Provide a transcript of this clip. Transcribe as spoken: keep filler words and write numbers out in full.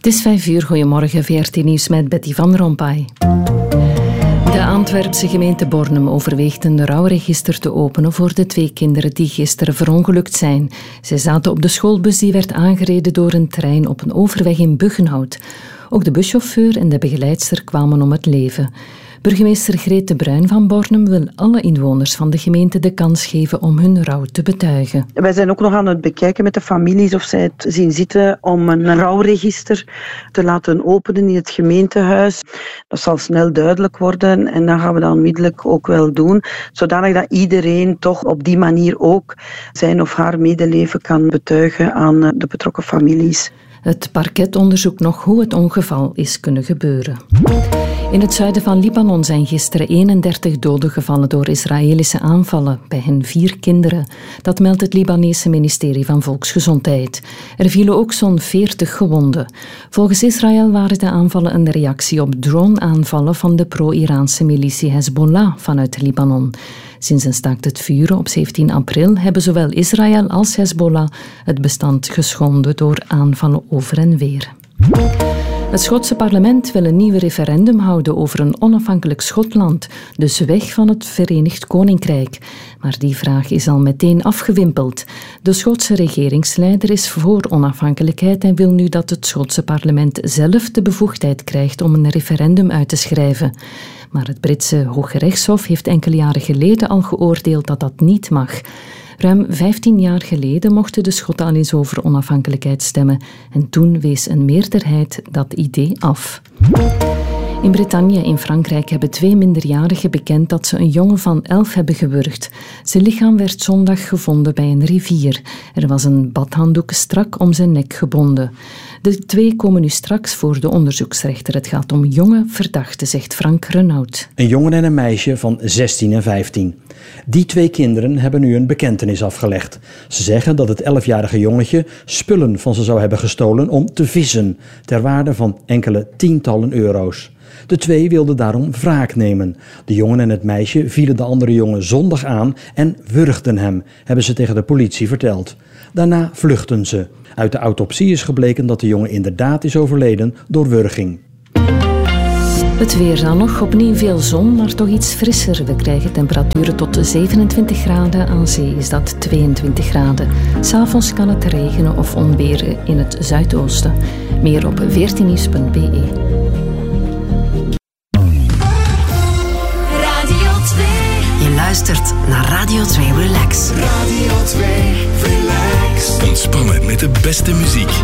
Het is vijf uur, goedemorgen, V R T Nieuws met Betty van Rompuy. De Antwerpse gemeente Bornem overweegt een rouwregister te openen voor de twee kinderen die gisteren verongelukt zijn. Zij zaten op de schoolbus die werd aangereden door een trein op een overweg in Buggenhout. Ook de buschauffeur en de begeleidster kwamen om het leven. Burgemeester Greet de Bruin van Bornem wil alle inwoners van de gemeente de kans geven om hun rouw te betuigen. Wij zijn ook nog aan het bekijken met de families of zij het zien zitten om een rouwregister te laten openen in het gemeentehuis. Dat zal snel duidelijk worden en dan gaan we dat onmiddellijk ook wel doen, zodanig dat iedereen toch op die manier ook zijn of haar medeleven kan betuigen aan de betrokken families. Het parket onderzoekt nog hoe het ongeval is kunnen gebeuren. In het zuiden van Libanon zijn gisteren eenendertig doden gevallen door Israëlische aanvallen, bij hen vier kinderen. Dat meldt het Libanese ministerie van Volksgezondheid. Er vielen ook zo'n veertig gewonden. Volgens Israël waren de aanvallen een reactie op drone-aanvallen van de pro-Iraanse militie Hezbollah vanuit Libanon. Sinds een staakt het vuren op zeventien april hebben zowel Israël als Hezbollah het bestand geschonden door aanvallen over en weer. Het Schotse parlement wil een nieuw referendum houden over een onafhankelijk Schotland, dus weg van het Verenigd Koninkrijk. Maar die vraag is al meteen afgewimpeld. De Schotse regeringsleider is voor onafhankelijkheid en wil nu dat het Schotse parlement zelf de bevoegdheid krijgt om een referendum uit te schrijven. Maar het Britse Hooggerechtshof heeft enkele jaren geleden al geoordeeld dat dat niet mag. Ruim vijftien jaar geleden mochten de Schotten al eens over onafhankelijkheid stemmen en toen wees een meerderheid dat idee af. In Bretagne in Frankrijk hebben twee minderjarigen bekend dat ze een jongen van elf hebben gewurgd. Zijn lichaam werd zondag gevonden bij een rivier. Er was een badhanddoek strak om zijn nek gebonden. De twee komen nu straks voor de onderzoeksrechter. Het gaat om jonge verdachten, zegt Frank Renaud. Een jongen en een meisje van zestien en vijftien. Die twee kinderen hebben nu een bekentenis afgelegd. Ze zeggen dat het elfjarige jongetje spullen van ze zou hebben gestolen om te vissen, ter waarde van enkele tientallen euro's. De twee wilden daarom wraak nemen. De jongen en het meisje vielen de andere jongen zondag aan en wurgden hem, hebben ze tegen de politie verteld. Daarna vluchtten ze. Uit de autopsie is gebleken dat de jongen inderdaad is overleden door wurging. Het weer dan nog, opnieuw veel zon, maar toch iets frisser. We krijgen temperaturen tot zevenentwintig graden, aan zee is dat tweeëntwintig graden. 'S Avonds kan het regenen of onweren in het zuidoosten. Meer op veertien nieuws punt b e. Radio twee. Je luistert naar Radio twee Relax. Radio twee Relax. Ontspannen met de beste muziek.